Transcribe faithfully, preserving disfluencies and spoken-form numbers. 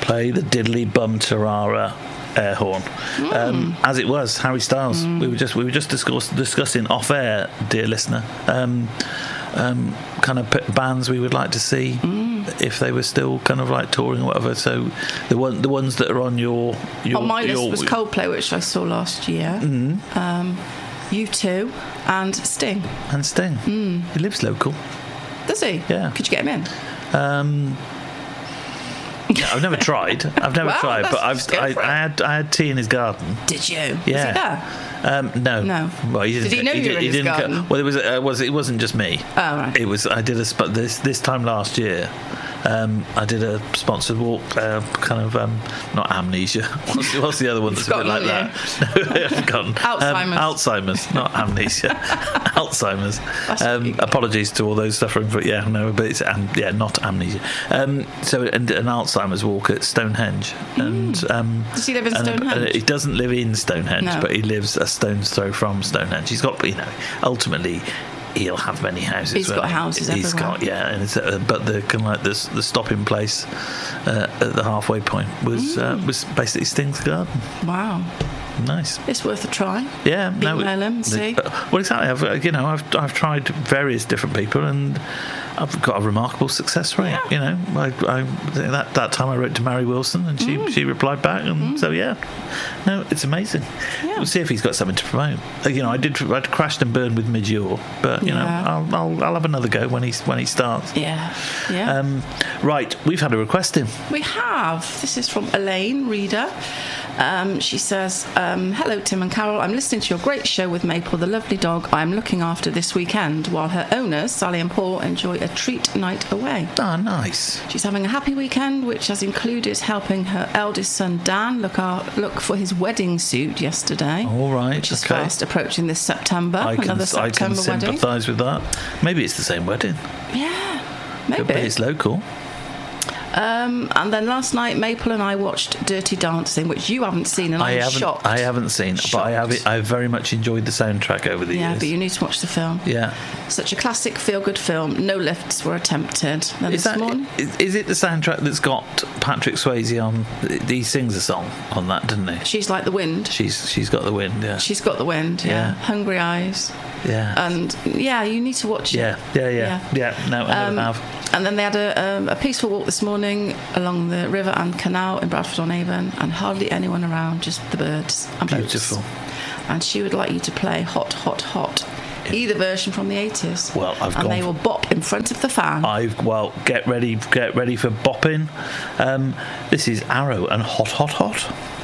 play the diddly bum tarara air horn, mm. um, as it was Harry Styles. Mm. We were just we were just discuss, discussing off air, dear listener, um, um, kind of p- bands we would like to see mm. if they were still kind of like touring or whatever. So the one the ones that are on your, your on my your, list was Coldplay, which I saw last year. Mm. Um, U two and Sting. And Sting. Mm. He lives local. Does he? Yeah. Could you get him in? Um, yeah, I've never tried. I've never well, tried, but I've I, I had I had tea in his garden. Did you? Yeah. Was he there? Um, no. No. Well, he didn't. Did he know he, you were in he his didn't garden? Co- well, it was. Uh, was it wasn't just me. Oh right. It was. I did a spot this this time last year. Um, I did a sponsored walk, uh, kind of um, not amnesia. What's, what's the other one that's a bit like that? No, I've forgotten. Alzheimer's. Um, Alzheimer's, not amnesia. Alzheimer's. Um, apologies to all those suffering for yeah, no, but it's um, yeah, not amnesia. Um, so and, an Alzheimer's walk at Stonehenge, and mm. um, does he live in and, Stonehenge? And he doesn't live in Stonehenge, no. but he lives a stone's throw from Stonehenge. He's got, you know, ultimately. He'll have many houses. He's got houses He's everywhere. got yeah, and it's, uh, but the kind of like the, the stopping place uh, at the halfway point was mm. uh, was basically Sting's garden. Wow, nice. It's worth a try. Yeah, email no, him, see. Uh, well, exactly. I've you know I've I've tried various different people and I've got a remarkable success rate. Yeah. You know, I, I that that time I wrote to Mary Wilson and she, mm. she replied back, and mm. so yeah, no, it's amazing. Yeah. We'll see if he's got something to promote. You know, I did I crashed and burned with Midure, but you yeah. know, I'll, I'll I'll have another go when he when he starts. Yeah, yeah. Um, right, we've had a request in. We have. This is from Elaine, reader. Um, she says, um, hello, Tim and Carol. I'm listening to your great show with Maple, the lovely dog I'm looking after this weekend, while her owners, Sally and Paul, enjoy a treat night away. Ah, oh, nice. She's having a happy weekend, which has included helping her eldest son, Dan, look, out, look for his wedding suit yesterday. All right, which is okay. fast approaching this September. I can, Another September I can sympathise with that. Maybe it's the same wedding. Yeah, maybe. But it's local. Um, and then last night, Maple and I watched Dirty Dancing, which you haven't seen, and I I'm haven't, shocked. I haven't seen, shocked. but I have. I very much enjoyed the soundtrack over the yeah, years. Yeah, but you need to watch the film. Yeah, such a classic feel-good film. No lifts were attempted. Then is, this that, morning, is, is it the soundtrack that's got Patrick Swayze on? He sings a song on that, doesn't he? She's Like the Wind. She's she's got the wind. Yeah, she's got the wind. Yeah, yeah. Hungry Eyes. Yeah, and yeah, you need to watch yeah. it. Yeah, yeah, yeah, yeah. No, I um, never have. And then they had a, um, a peaceful walk this morning along the river and canal in Bradford-on-Avon, and hardly anyone around, just the birds and boats. Beautiful. And she would like you to play Hot, Hot, Hot, either version from the eighties. Well, I've and gone they will bop in front of the fan. I've well, get ready, get ready for bopping. Um, this is Arrow and Hot, Hot, Hot.